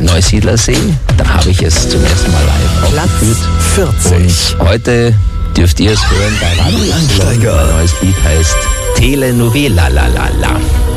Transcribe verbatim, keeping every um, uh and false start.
Neusiedlersee. Da habe ich es zum ersten Mal live Platz vierzig. Und heute dürft ihr es hören bei Radio Einsteiger. Mein neues Lied heißt Telenovela la la la.